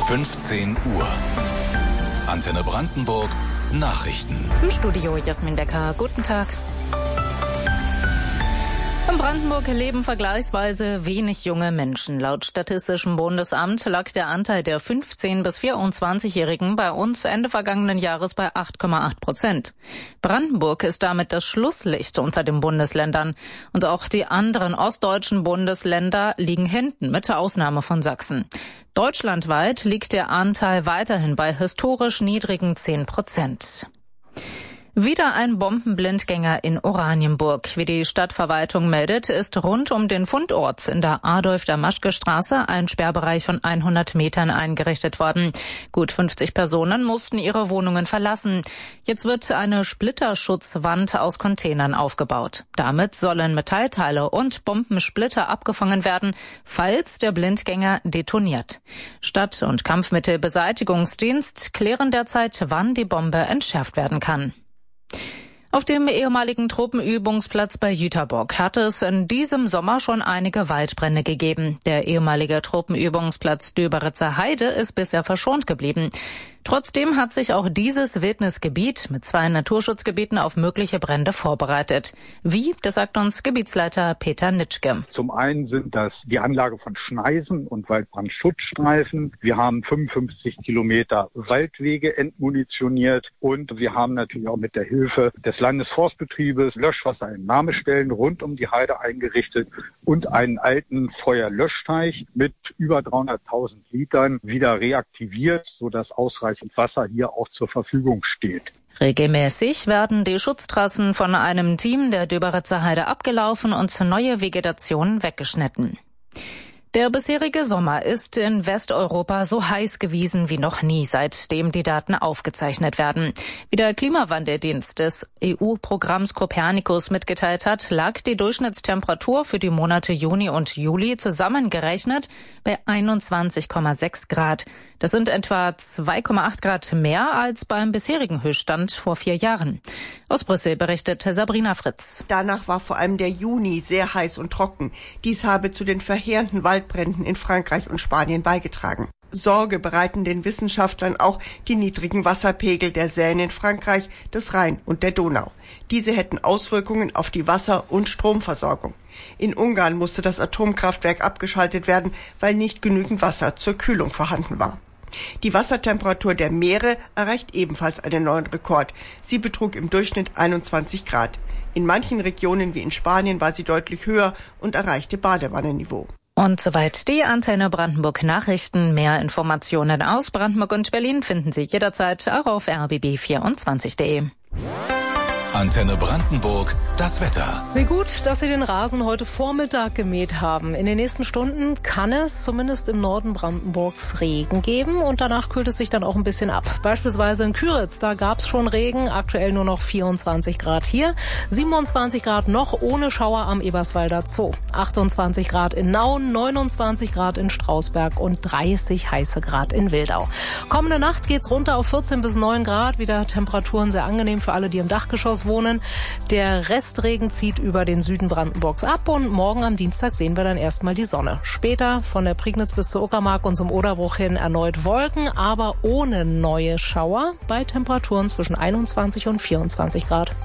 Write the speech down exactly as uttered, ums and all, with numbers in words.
fünfzehn Uhr. Antenne Brandenburg Nachrichten. Im Studio Jasmin Becker. Guten Tag. In Brandenburg leben vergleichsweise wenig junge Menschen. Laut Statistischem Bundesamt lag der Anteil der fünfzehn- bis vierundzwanzigjährigen bei uns Ende vergangenen Jahres bei acht Komma acht Prozent. Brandenburg ist damit das Schlusslicht unter den Bundesländern. Und auch die anderen ostdeutschen Bundesländer liegen hinten, mit Ausnahme von Sachsen. Deutschlandweit liegt der Anteil weiterhin bei historisch niedrigen zehn Prozent. Wieder ein Bombenblindgänger in Oranienburg. Wie die Stadtverwaltung meldet, ist rund um den Fundort in der Adolf-Damaschke-Straße ein Sperrbereich von hundert Metern eingerichtet worden. Gut fünfzig Personen mussten ihre Wohnungen verlassen. Jetzt wird eine Splitterschutzwand aus Containern aufgebaut. Damit sollen Metallteile und Bombensplitter abgefangen werden, falls der Blindgänger detoniert. Stadt- und Kampfmittelbeseitigungsdienst klären derzeit, wann die Bombe entschärft werden kann. Auf dem ehemaligen Truppenübungsplatz bei Jüterbock hat es in diesem Sommer schon einige Waldbrände gegeben. Der ehemalige Truppenübungsplatz Döberitzer Heide ist bisher verschont geblieben. Trotzdem hat sich auch dieses Wildnisgebiet mit zwei Naturschutzgebieten auf mögliche Brände vorbereitet. Wie, das sagt uns Gebietsleiter Peter Nitschke. Zum einen sind das die Anlage von Schneisen und Waldbrandschutzstreifen. Wir haben fünfundfünfzig Kilometer Waldwege entmunitioniert und wir haben natürlich auch mit der Hilfe des Landesforstbetriebes Löschwasserentnahmestellen rund um die Heide eingerichtet und einen alten Feuerlöschteich mit über dreihunderttausend Litern wieder reaktiviert, sodass ausreichend Wasser hier auch zur Verfügung steht. Regelmäßig werden die Schutztrassen von einem Team der Döberitzer Heide abgelaufen und neue Vegetation weggeschnitten. Der bisherige Sommer ist in Westeuropa so heiß gewesen wie noch nie, seitdem die Daten aufgezeichnet werden. Wie der Klimawandeldienst des E U-Programms Copernicus mitgeteilt hat, lag die Durchschnittstemperatur für die Monate Juni und Juli zusammengerechnet bei einundzwanzig Komma sechs Grad. Das sind etwa zwei Komma acht Grad mehr als beim bisherigen Höchststand vor vier Jahren. Aus Brüssel berichtet Sabrina Fritz. Danach war vor allem der Juni sehr heiß und trocken. Dies habe zu den verheerenden Waldbränden in Frankreich und Spanien beigetragen. Sorge bereiten den Wissenschaftlern auch die niedrigen Wasserpegel der Seine in Frankreich, des Rhein und der Donau. Diese hätten Auswirkungen auf die Wasser- und Stromversorgung. In Ungarn musste das Atomkraftwerk abgeschaltet werden, weil nicht genügend Wasser zur Kühlung vorhanden war. Die Wassertemperatur der Meere erreicht ebenfalls einen neuen Rekord. Sie betrug im Durchschnitt einundzwanzig Grad. In manchen Regionen wie in Spanien war sie deutlich höher und erreichte Badewannenniveau. Und soweit die Antenne Brandenburg Nachrichten. Mehr Informationen aus Brandenburg und Berlin finden Sie jederzeit auch auf r b b vierundzwanzig punkt de. Antenne Brandenburg, das Wetter. Wie gut, dass Sie den Rasen heute Vormittag gemäht haben. In den nächsten Stunden kann es zumindest im Norden Brandenburgs Regen geben und danach kühlt es sich dann auch ein bisschen ab. Beispielsweise in Küritz, da gab es schon Regen, aktuell nur noch vierundzwanzig Grad hier, siebenundzwanzig Grad noch ohne Schauer am Eberswalder Zoo, achtundzwanzig Grad in Nauen, neunundzwanzig Grad in Strausberg und dreißig heiße Grad in Wildau. Kommende Nacht geht's runter auf vierzehn bis neun Grad, wieder Temperaturen sehr angenehm für alle, die im Dachgeschoss wohnen. Der Restregen zieht über den Süden Brandenburgs ab und morgen am Dienstag sehen wir dann erstmal die Sonne. Später von der Prignitz bis zur Uckermark und zum Oderbruch hin erneut Wolken, aber ohne neue Schauer bei Temperaturen zwischen einundzwanzig und vierundzwanzig Grad.